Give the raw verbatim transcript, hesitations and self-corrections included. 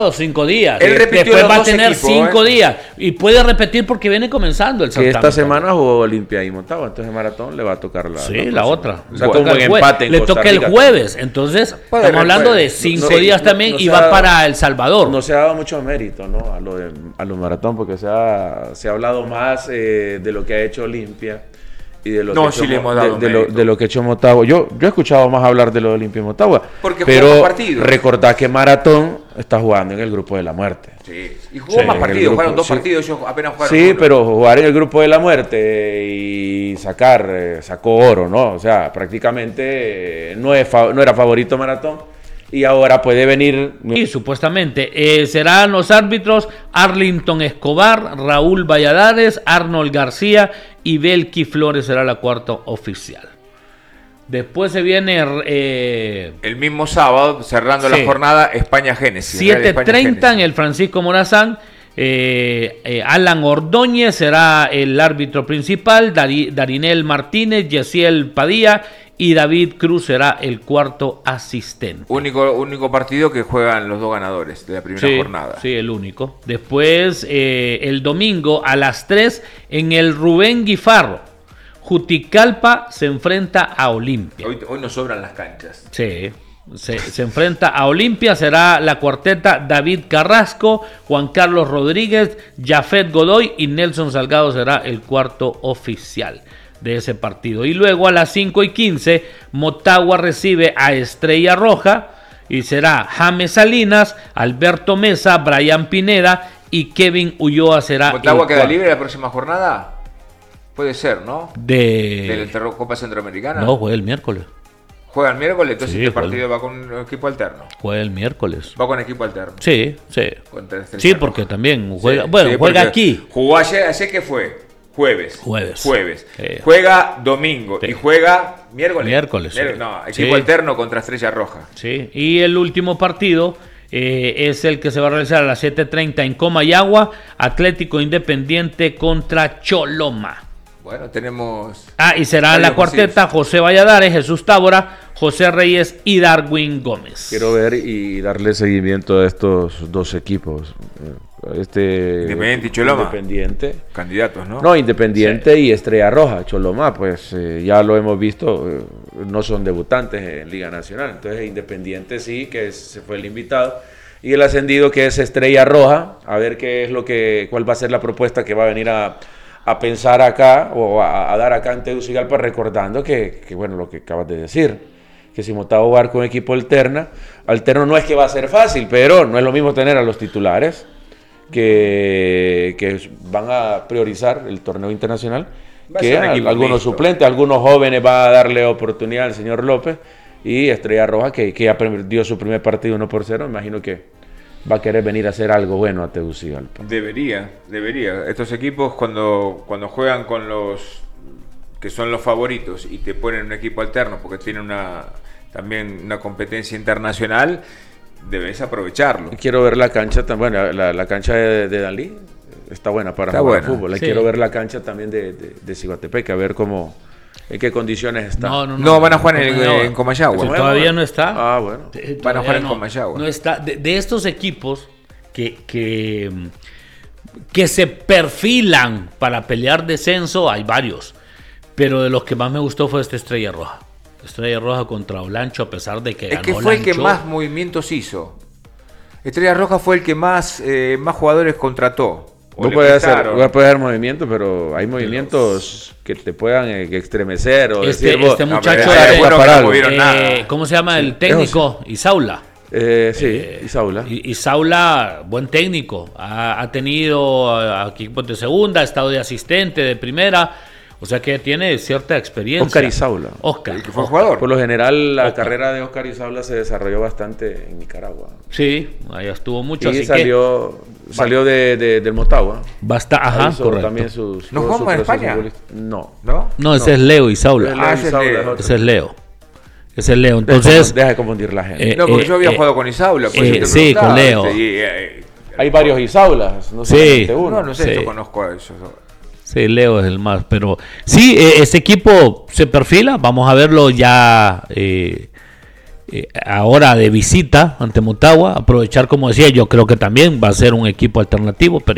cinco días. Él repitió Después los va a dos tener equipos, cinco ¿eh? días. Y puede repetir porque viene comenzando el Que certamen. esta semana jugó Olimpia y Motagua, entonces Maratón le va a tocar la Sí, la, la otra. O sea, Bueno, como en el jue- empate en Le Costa toca el Rica. jueves. Entonces, Puede estamos hablando puede. de cinco No, días no, también no y se va ha dado- para El Salvador. No se ha dado mucho mérito, ¿no? A lo de, a los Maratón, porque se ha, se ha hablado más eh, de lo que ha hecho Olimpia y de lo No, que ha sí hecho le Mo- hemos dado de, de lo, mérito. de lo que ha hecho Motagua. Yo, yo he escuchado más hablar de lo de Olimpia y Motagua. Porque pero jugó más partidos. recordad que Maratón está jugando en el grupo de la muerte. Sí. Y jugó Sí, más en el partidos, grupo, jugaron dos sí. partidos, ellos apenas jugaron Sí, uno. pero jugar en el grupo de la muerte y sacar, eh, sacó oro, ¿no? O sea, prácticamente eh, no, es fa- no era favorito Maratón y ahora puede venir. Y supuestamente eh, serán los árbitros Arlington Escobar, Raúl Valladares, Arnold García y Belki Flores será la cuarta oficial. Después se viene eh, El mismo sábado, cerrando Sí. la jornada, España-Génesis. Real siete España treinta en Génesis. el Francisco Morazán. Eh, eh, Alan Ordóñez será el árbitro principal, Dari- Darinel Martínez, Yesiel Padilla y David Cruz será el cuarto asistente. Único, único partido que juegan los dos ganadores de la primera Sí, jornada. sí, el único. Después, eh, el domingo a las tres en el Rubén Guifarro, Juticalpa se enfrenta a Olimpia. Hoy, hoy nos sobran las canchas. Sí, se, se enfrenta a Olimpia, será la cuarteta David Carrasco, Juan Carlos Rodríguez, Jafet Godoy y Nelson Salgado será el cuarto oficial de ese partido. Y luego a las cinco y quince, Motagua recibe a Estrella Roja y será James Salinas, Alberto Mesa, Brian Pineda y Kevin Ulloa será ¿Motagua el queda cuarto. libre la próxima jornada? Puede ser, ¿no? De... De la Inter- Copa Centroamericana. No, juega el miércoles. Juega el miércoles, entonces Sí, este juega. partido va con equipo alterno. Juega el miércoles. Va con equipo alterno. Sí, sí. Contra Estrella Sí, Roja. porque también juega, Sí, bueno, sí, juega porque aquí. Jugó ayer, ayer que fue jueves. Jueves. Jueves. Sí. Juega domingo Sí. y juega miércoles. Miércoles, Miércoles, sí. No, equipo Sí. alterno contra Estrella Roja. Sí, y el último partido eh, es el que se va a realizar a las siete treinta en Comayagua, Atlético Independiente contra Choloma. Bueno, tenemos. Ah, y será varios la cuarteta José Valladares, Jesús Tábora, José Reyes y Darwin Gómez. Quiero ver y darle seguimiento a estos dos equipos. Este Independiente y Choloma. Independiente. Candidatos, ¿no? No, Independiente y Estrella Roja. Choloma, pues eh, ya lo hemos visto, eh, no son debutantes en Liga Nacional. Entonces Independiente sí, que es- se fue el invitado. Y el ascendido que es Estrella Roja, a ver qué es lo que, cuál va a ser la propuesta que va a venir a, a pensar acá o a, a dar acá en Tegucigalpa, recordando que, que, bueno, lo que acabas de decir, que si Motagua va a jugar con equipo alterna, alterno no es que va a ser fácil, pero no es lo mismo tener a los titulares que, que van a priorizar el torneo internacional Va a que ser un a- equipo algunos mixto. suplentes, algunos jóvenes va a darle oportunidad al señor López y Estrella Roja que, que ya perdió su primer partido uno por cero, imagino que va a querer venir a hacer algo bueno a Tegucigalpa. Debería, debería. Estos equipos cuando, cuando juegan con los que son los favoritos y te ponen un equipo alterno porque tienen una también una competencia internacional, debes aprovecharlo. Quiero ver la cancha, tam- bueno, la, la cancha de, de Dalí está buena para Está jugar buena. fútbol. Sí. Quiero ver la cancha también de, de, de Ciguatepec, a ver cómo, en qué condiciones está. No, van a jugar en, Comayagua. en Comayagua. Sí, todavía no está. Ah, bueno. Eh, Van a jugar en no, Comayagua. No está. De, de estos equipos que, que, que se perfilan para pelear descenso, hay varios. Pero de los que más me gustó fue esta Estrella Roja. Estrella Roja contra Olancho, a pesar de que Es ganó que fue el que Olancho. más movimientos hizo. Estrella Roja fue el que más, eh, más jugadores contrató. O Vos le puedes hacer, prestaron. vos puedes hacer movimientos, pero hay movimientos que te puedan eh, que estremecer o Este, decir, vos, este No, muchacho pero hay de- algunos que para no algo. movieron eh, nada. ¿cómo se llama el Sí, técnico? Isaula. Eh, sí, Isaula. Y, y Saula, buen técnico, ha, ha tenido a- equipos de segunda, ha estado de asistente, de primera, o sea que tiene cierta experiencia. Oscar Isaula. Oscar. El que fue jugador. Por lo general, la Oscar. carrera de Oscar Isaula se desarrolló bastante en Nicaragua. Sí, ahí estuvo mucho, Y así salió, salió de, de- del Motagua. que basta, ajá, Ahí hizo correcto. también sus, ¿No todo jugamos su en proceso España? futbolístico. No. ¿No? No, ese No. es Leo Isaula. Es Ah, Leo ese es Isaula, Leo. es otro. Ese es Leo. Ese es Leo. Deja de Entonces, confund- deja de confundir la gente. eh, No, porque eh, yo había eh, jugado con Isaula. por eh, eso te sí, preguntaba, con Leo. ¿viste? Y, eh, Hay varios Isaulas, no Sí. solamente uno. No, no sé, Sí. yo conozco a esos. sí, Leo es el más, pero sí, eh, ese equipo se perfila, vamos a verlo ya eh, eh, ahora de visita ante Motagua, aprovechar, como decía, yo creo que también va a ser un equipo alternativo, pero